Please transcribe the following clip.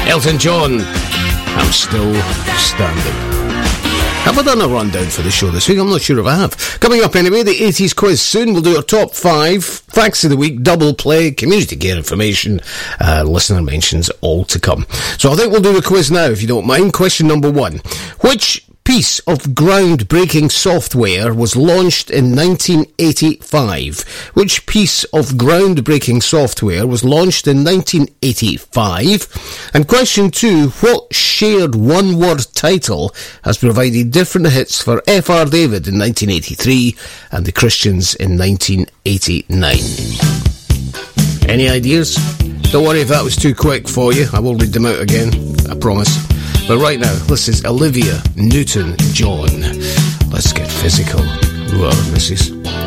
Elton John, I'm Still Standing. Have I done a rundown for the show this week? I'm not sure if I have. Coming up anyway, the 80s quiz soon. We'll do our top 5 facts of the week, double play, community care information, listener mentions, all to come. So I think we'll do the quiz now, if you don't mind. Question number 1. Which piece of groundbreaking software was launched in 1985? Which piece of groundbreaking software was launched in 1985? And question 2, what shared one-word title has provided different hits for F.R. David in 1983 and the Christians in 1989? Any ideas? Don't worry if that was too quick for you. I will read them out again, I promise. But right now, this is Olivia Newton-John. Let's get physical. Whoa, missus.